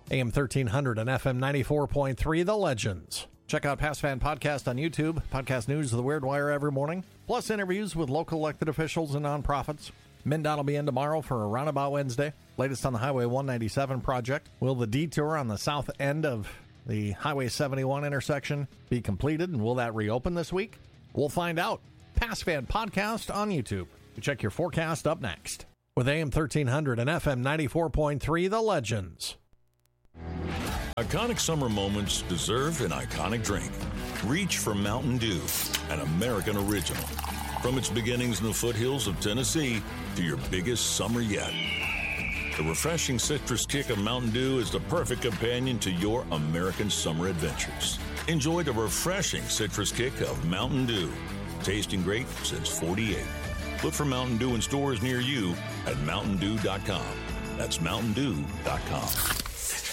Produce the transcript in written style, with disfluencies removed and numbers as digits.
AM 1300 and FM 94.3, The Legends. Check out Past Fan Podcast on YouTube, podcast news of the Weird Wire every morning, plus interviews with local elected officials and nonprofits. MnDOT will be in tomorrow for a Roundabout Wednesday. Latest on the Highway 197 project. Will the detour on the south end of the Highway 71 intersection be completed, and will that reopen this week? We'll find out. Past Fan Podcast on YouTube. Check your forecast up next. With AM 1300 and FM 94.3, The Legends. Iconic summer moments deserve an iconic drink. Reach for Mountain Dew, an American original. From its beginnings in the foothills of Tennessee to your biggest summer yet. The refreshing citrus kick of Mountain Dew is the perfect companion to your American summer adventures. Enjoy the refreshing citrus kick of Mountain Dew. Tasting great since 48. Look for Mountain Dew in stores near you at MountainDew.com. That's MountainDew.com.